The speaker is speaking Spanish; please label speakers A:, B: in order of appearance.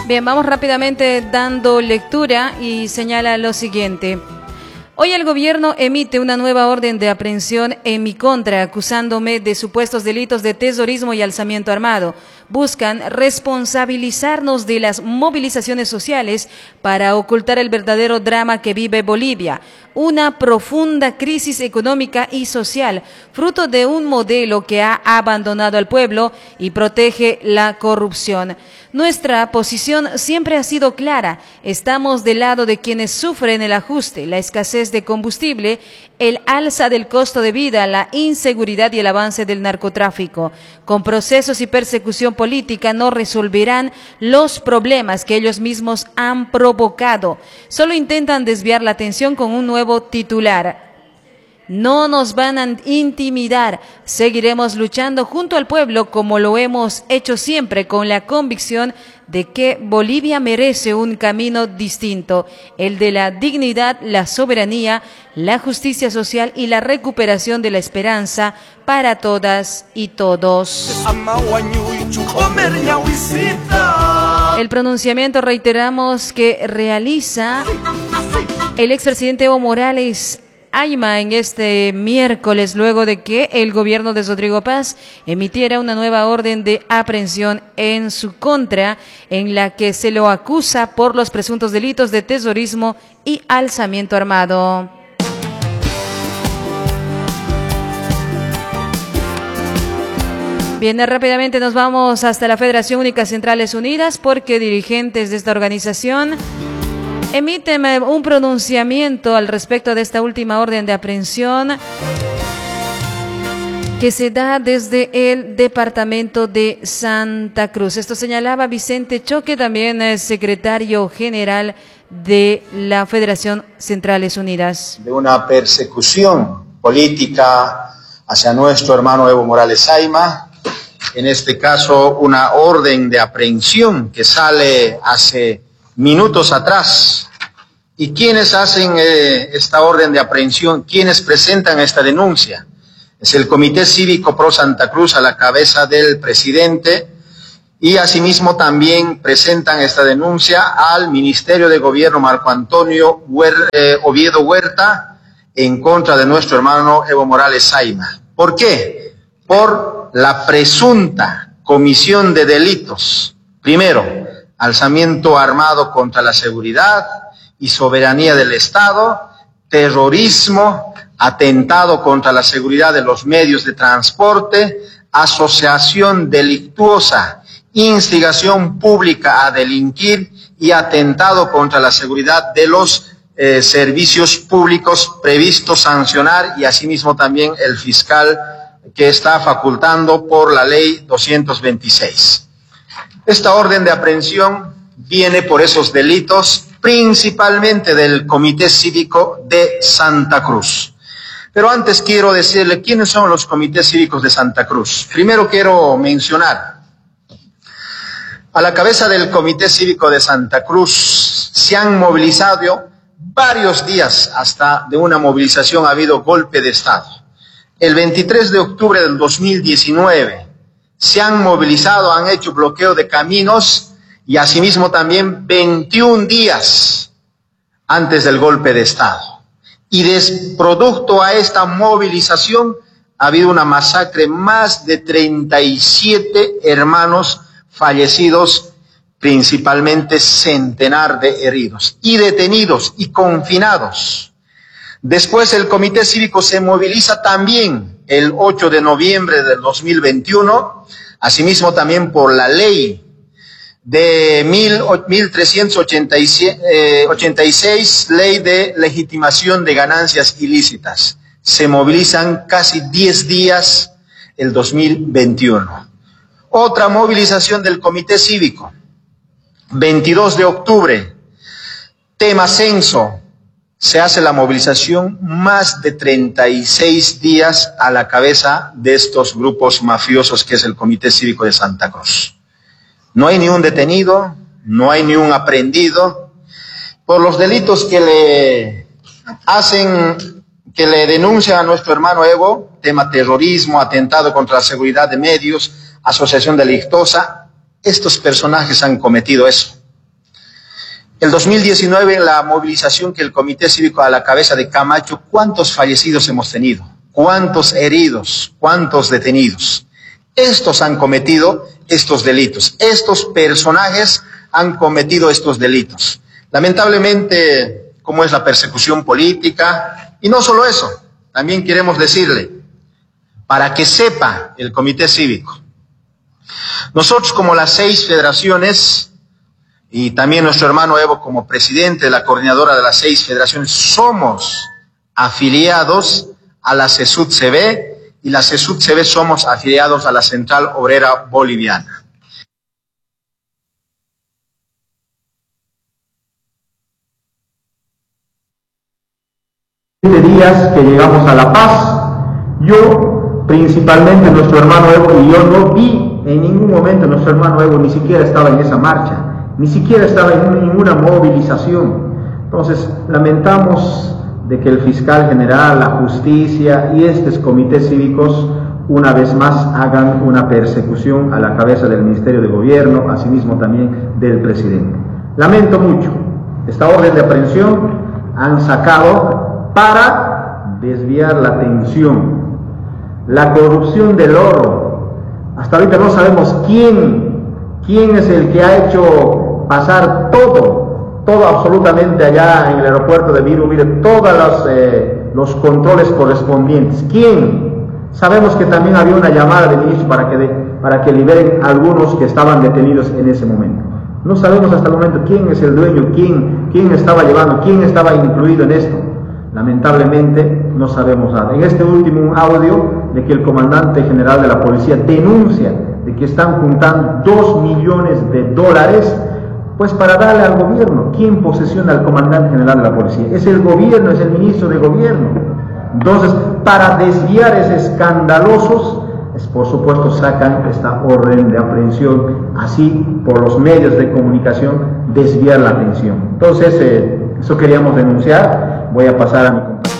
A: Bien, vamos rápidamente dando lectura y señala lo siguiente. Hoy el gobierno emite una nueva orden de aprehensión en mi contra, acusándome de supuestos delitos de terrorismo y alzamiento armado. Buscan responsabilizarnos de las movilizaciones sociales para ocultar el verdadero drama que vive Bolivia. Una profunda crisis económica y social, fruto de un modelo que ha abandonado al pueblo y protege la corrupción. Nuestra posición siempre ha sido clara. Estamos del lado de quienes sufren el ajuste, la escasez de combustible, el alza del costo de vida, la inseguridad y el avance del narcotráfico. Con procesos y persecución política no resolverán los problemas que ellos mismos han provocado. Solo intentan desviar la atención con un nuevo titular. No nos van a intimidar, seguiremos luchando junto al pueblo como lo hemos hecho siempre, con la convicción de que Bolivia merece un camino distinto, el de la dignidad, la soberanía, la justicia social y la recuperación de la esperanza para todas y todos. El pronunciamiento, reiteramos, que realiza el expresidente Evo Morales Ayma en este miércoles, luego de que el gobierno de Rodrigo Paz emitiera una nueva orden de aprehensión en su contra, en la que se lo acusa por los presuntos delitos de terrorismo y alzamiento armado. Bien, rápidamente nos vamos hasta la Federación Única Centrales Unidas, porque dirigentes de esta organización emiten un pronunciamiento al respecto de esta última orden de aprehensión que se da desde el departamento de Santa Cruz. Esto señalaba Vicente Choque, también es secretario general de la Federación Centrales Unidas.
B: De una persecución política hacia nuestro hermano Evo Morales Ayma, en este caso una orden de aprehensión que sale hace minutos atrás. ¿Y quiénes hacen esta orden de aprehensión? ¿Quiénes presentan esta denuncia? Es el Comité Cívico Pro Santa Cruz, a la cabeza del presidente, y asimismo también presentan esta denuncia al Ministerio de Gobierno Marco Antonio Oviedo Huerta en contra de nuestro hermano Evo Morales Ayma. ¿Por qué? Por la presunta comisión de delitos. Primero, alzamiento armado contra la seguridad y soberanía del Estado, terrorismo, atentado contra la seguridad de los medios de transporte, asociación delictuosa, instigación pública a delinquir y atentado contra la seguridad de los servicios públicos previstos sancionar, y asimismo también el fiscal que está facultando por la ley 226. Esta orden de aprehensión viene por esos delitos, principalmente del Comité Cívico de Santa Cruz. Pero antes quiero decirle quiénes son los comités cívicos de Santa Cruz. Primero quiero mencionar, a la cabeza del Comité Cívico de Santa Cruz se han movilizado varios días, hasta de una movilización ha habido golpe de Estado. El 23 de octubre del 2019 se han movilizado, han hecho bloqueo de caminos, y asimismo también 21 días antes del golpe de Estado. Y producto a esta movilización ha habido una masacre, más de 37 hermanos fallecidos, principalmente centenar de heridos y detenidos y confinados. Después el Comité Cívico se moviliza también el 8 de noviembre del 2021, asimismo también por la ley de 1386, ley de legitimación de ganancias ilícitas. Se movilizan casi 10 días el 2021. Otra movilización del Comité Cívico, 22 de octubre, tema censo. Se hace la movilización, más de 36 días a la cabeza de estos grupos mafiosos que es el Comité Cívico de Santa Cruz. No hay ni un detenido, no hay ni un aprehendido por los delitos que le hacen, que le denuncian a nuestro hermano Evo, tema terrorismo, atentado contra la seguridad de medios, asociación delictuosa. Estos personajes han cometido eso. El 2019, en la movilización que el Comité Cívico a la cabeza de Camacho, ¿cuántos fallecidos hemos tenido? ¿Cuántos heridos? ¿Cuántos detenidos? Estos han cometido estos delitos. Estos personajes han cometido estos delitos. Lamentablemente, como es la persecución política, y no solo eso, también queremos decirle, para que sepa el Comité Cívico, nosotros como las 6 federaciones, y también nuestro hermano Evo como presidente de la coordinadora de las 6 federaciones, somos afiliados a la CESUD-CB, y la CESUD-CB somos afiliados a la Central Obrera Boliviana.
C: Días que llegamos a La Paz, yo, principalmente nuestro hermano Evo, y yo no vi en ningún momento nuestro hermano Evo, ni siquiera estaba en esa marcha, ni siquiera estaba en ninguna movilización. Entonces, lamentamos de que el fiscal general, la justicia y estos comités cívicos una vez más hagan una persecución a la cabeza del Ministerio de Gobierno, asimismo también del presidente. Lamento mucho, esta orden de aprehensión han sacado para desviar la atención. La corrupción del oro, hasta ahorita no sabemos quién es el que ha hecho pasar todo absolutamente allá en el aeropuerto de Viruvire, todos los controles correspondientes. ¿Quién? Sabemos que también había una llamada del ministro para que liberen a algunos que estaban detenidos en ese momento. No sabemos hasta el momento quién es el dueño, quién estaba llevando, quién estaba incluido en esto. Lamentablemente no sabemos nada. En este último audio de que el comandante general de la policía denuncia de que están juntando $2 millones, pues para darle al gobierno. ¿Quién posesiona al comandante general de la policía? Es el gobierno, es el ministro de gobierno. Entonces, para desviar esos escandalosos, por supuesto sacan esta orden de aprehensión, así por los medios de comunicación desviar la atención. Entonces, eso queríamos denunciar. Voy a pasar a mi compañero.